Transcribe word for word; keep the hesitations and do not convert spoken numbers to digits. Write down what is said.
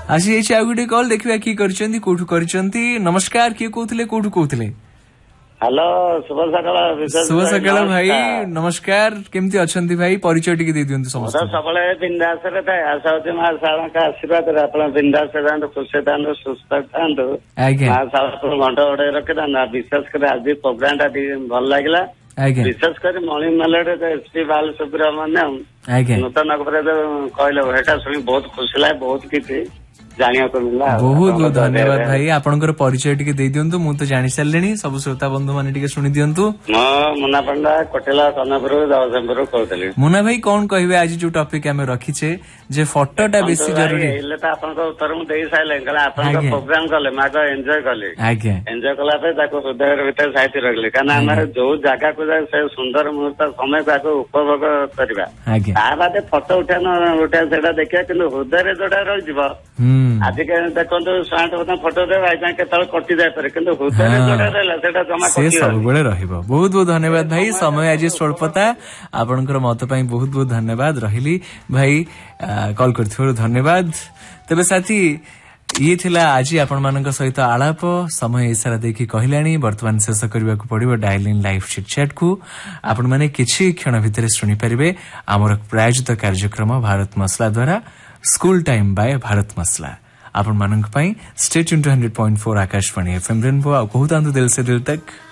आसी जाइए आ गोटे कॉल देखिए किए करछंती कोठु करछंती। नमस्कार किए कहउथिले कोठु कहउथिले? हेलो शुभ सकाळ। शुभ सकाळ भाई नमस्कार केमती अछंती भाई परिचय टिके दे दियंतु समस्त। सबले बिंदास रे थाए आशा होती मां साळा का आशीर्वाद रे आपण बिंदास रहंतु खुशी रहंतु सुस्थ रहंतु। आज्ञा मां साळा घंटा ओडे रखे ना विशेष कर आज प्रोग्राम टा भल लागला। विशेष कर मणि मेलोडी एसपी बाल सुब्रमण्यम नूतन कहले हेटा सुनी बहुत खुशी लागे बहुत किछि जानिया को मिला। बहुत बहुत धन्यवाद भाई आपनकर परिचय टिके दे दियंतु मु तो जानि सारलेनी सब श्रोता बंधु माने टिके सुनि दियंतु। म मुन्ना पंडा कोटेला कन्नापुर जगतसिंहपुर कहतली। मुन्ना भाई कोन कहबे आज जो टॉपिक हमें रखी छे जे फोटोटा बेसी जरूरी एले त आपनको उत्तर मु देई साइले कला आपनको प्रोग्राम कले माग एन्जॉय कले। आज्ञा एन्जॉय कला पे ताको हृदय भीतर साहित्य रखले काना हमर जो जगह को जाय से सुंदर मुहूर्त समय को उपभोग करबा। आज्ञा ता बादे फोटो उठान उठा सेटा देखिया किंतु हृदय जोडा रहि जिवो। आज के देखंतु साठ बता फोटो दे भाई जाके तळ कटि जाय पारे किंतु हृदय जोडा रहला सेटा जमा कटि से सब बेले रहइबो। बहुत बहुत धन्यवाद भाई समय आज स्वल्पता आपनकर मत पई बहुत बहुत धन्यवाद रहिली भाई कॉल करथिबो धन्यवाद। तबे साथी ये थिला आज आपण मानक सहित आलाप समय इसारा देखि कहिलानी वर्तमान शेष करबा को पड़िबो dial in live chit chat को आपण माने किछि क्षण भितरे सुनि परिबे हमर प्रायोजित कार्यक्रम भारत मसला द्वारा स्कूल टाइम बाय भारत मसला आपण मानक पई stay tune two hundred point four Akashvani FM rainbow आ कहूतांतु दिल से दिल तक।